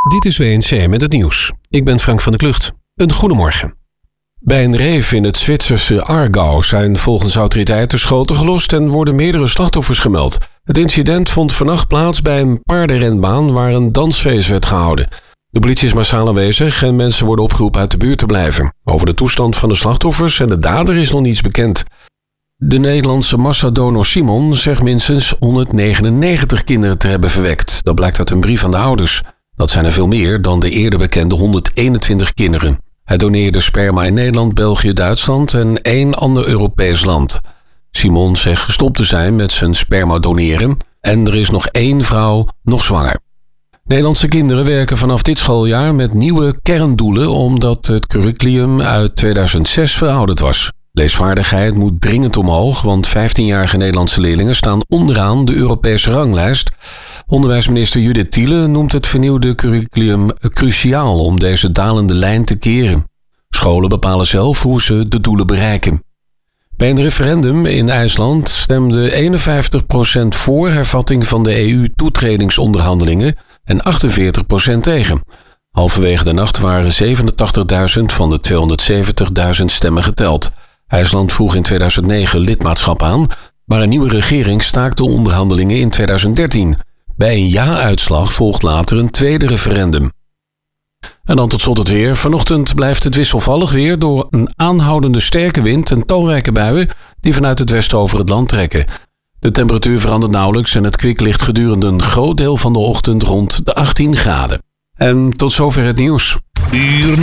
Dit is WNC met het nieuws. Ik ben Frank van der Klucht. Een goedemorgen. Bij een rave in het Zwitserse Aargau zijn volgens autoriteiten schoten gelost en worden meerdere slachtoffers gemeld. Het incident vond vannacht plaats bij een paardenrenbaan waar een dansfeest werd gehouden. De politie is massaal aanwezig en mensen worden opgeroepen uit de buurt te blijven. Over de toestand van de slachtoffers en de dader is nog niets bekend. De Nederlandse massadonor Simon zegt minstens 199 kinderen te hebben verwekt. Dat blijkt uit een brief aan de ouders. Dat zijn er veel meer dan de eerder bekende 121 kinderen. Hij doneerde sperma in Nederland, België, Duitsland en 1 ander Europees land. Simon zegt gestopt te zijn met zijn sperma doneren en er is nog 1 vrouw nog zwanger. Nederlandse kinderen werken vanaf dit schooljaar met nieuwe kerndoelen omdat het curriculum uit 2006 verouderd was. Leesvaardigheid moet dringend omhoog, want 15-jarige Nederlandse leerlingen staan onderaan de Europese ranglijst. Onderwijsminister Judith Tiele noemt het vernieuwde curriculum cruciaal om deze dalende lijn te keren. Scholen bepalen zelf hoe ze de doelen bereiken. Bij een referendum in IJsland stemde 51% voor hervatting van de EU-toetredingsonderhandelingen en 48% tegen. Halverwege de nacht waren 87.000 van de 270.000 stemmen geteld. IJsland vroeg in 2009 lidmaatschap aan, maar een nieuwe regering staakte onderhandelingen in 2013. Bij een ja-uitslag volgt later een tweede referendum. En dan tot slot het weer. Vanochtend blijft het wisselvallig weer door een aanhoudende sterke wind en talrijke buien die vanuit het westen over het land trekken. De temperatuur verandert nauwelijks en het kwik ligt gedurende een groot deel van de ochtend rond de 18 graden. En tot zover het nieuws.